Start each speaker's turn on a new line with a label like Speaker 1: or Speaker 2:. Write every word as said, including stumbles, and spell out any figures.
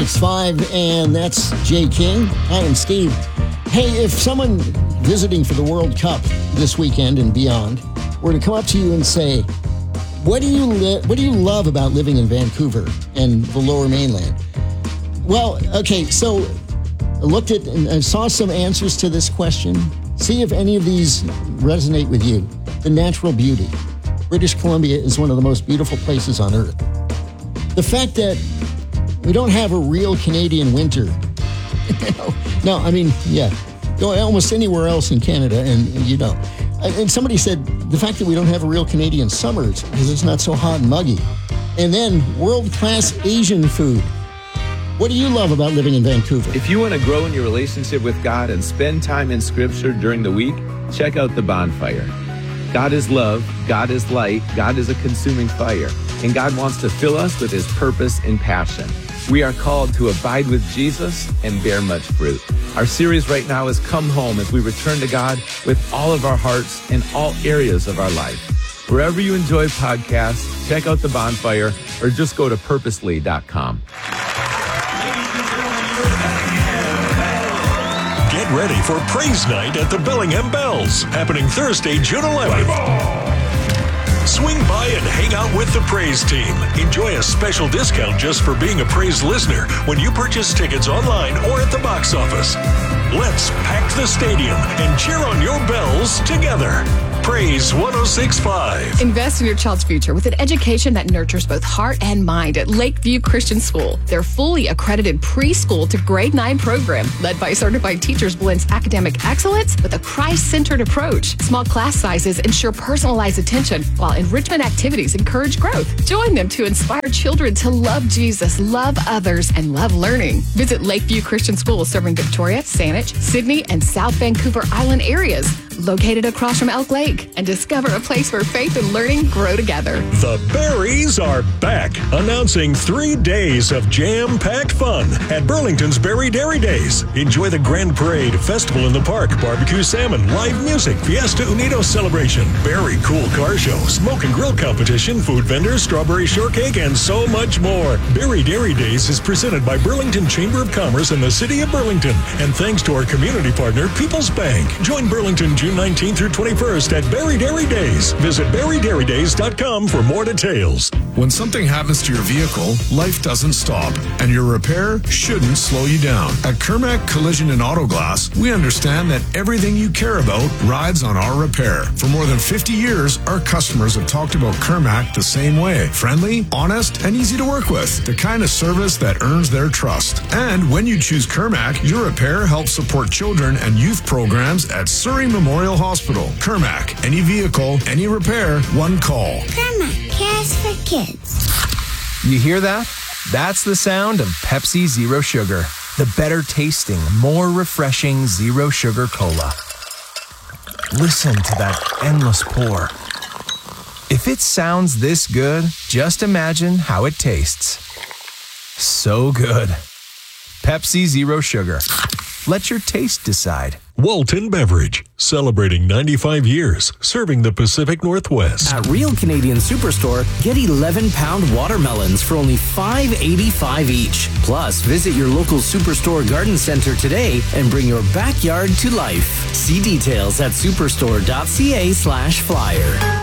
Speaker 1: It's five, and that's Jay King. I am Steve. Hey, if someone visiting for the World Cup this weekend and beyond were to come up to you and say, what do you li- what do you love about living in Vancouver and the Lower Mainland? Well, okay, so I looked at and I saw some answers to this question. See if any of these resonate with you. The natural beauty. British Columbia is one of the most beautiful places on earth. The fact that we don't have a real Canadian winter. No, I mean, yeah, go almost anywhere else in Canada and you don't. And somebody said the fact that we don't have a real Canadian summers because it's not so hot and muggy. And then world-class Asian food. What do you love about living in Vancouver?
Speaker 2: If you want to grow in your relationship with God and spend time in Scripture during the week, check out The Bonfire. God is love, God is light, God is a consuming fire, and God wants to fill us with His purpose and passion. We are called to abide with Jesus and bear much fruit. Our series right now is Come Home as we return to God with all of our hearts in all areas of our life. Wherever you enjoy podcasts, check out The Bonfire or just go to purposely dot com.
Speaker 3: Get ready for Praise Night at the Bellingham Bells, happening Thursday, June eleventh. Swing by and hang out with the Praise team. Enjoy a special discount just for being a Praise listener when you purchase tickets online or at the box office. Let's pack the stadium and cheer on your bells together. Praise one oh six point five.
Speaker 4: Invest in your child's future with an education that nurtures both heart and mind at Lakeview Christian School. Their fully accredited preschool to grade nine program, led by certified teachers, blends academic excellence with a Christ-centered approach. Small class sizes ensure personalized attention, while enrichment activities encourage growth. Join them to inspire children to love Jesus, love others, and love learning. Visit Lakeview Christian School, serving Victoria, Saanich, Sydney, and South Vancouver Island areas, located across from Elk Lake, and discover a place where faith and learning grow together.
Speaker 3: The Berries are back, announcing three days of jam-packed fun at Burlington's Berry Dairy Days. Enjoy the Grand Parade, Festival in the Park, barbecue salmon, live music, Fiesta Unidos celebration, Berry Cool Car Show, smoke and grill competition, food vendors, strawberry shortcake, and so much more. Berry Dairy Days is presented by Burlington Chamber of Commerce and the City of Burlington, and thanks to our community partner, People's Bank. Join Burlington June nineteenth through twenty-first at Berry Dairy Days. Visit berry dairy days dot com for more details.
Speaker 5: When something happens to your vehicle, life doesn't stop, and your repair shouldn't slow you down. At Kermac Collision and Auto Glass, we understand that everything you care about rides on our repair. For more than fifty years, our customers have talked about Kermac the same way. Friendly, honest, and easy to work with. The kind of service that earns their trust. And when you choose Kermac, your repair helps support children and youth programs at Surrey Memorial Hospital. Kermac, any vehicle, any repair, one call.
Speaker 6: Kermac cares for kids.
Speaker 7: You hear that? That's the sound of Pepsi Zero Sugar. The better tasting, more refreshing Zero Sugar Cola. Listen to that endless pour. If it sounds this good, just imagine how it tastes. So good. Pepsi Zero Sugar. Let your taste decide.
Speaker 3: Walton Beverage, celebrating ninety-five years, serving the Pacific Northwest.
Speaker 8: At Real Canadian Superstore, get eleven pound watermelons for only five dollars and eighty-five cents each. Plus, visit your local Superstore garden center today and bring your backyard to life. See details at superstore dot c a slash flyer.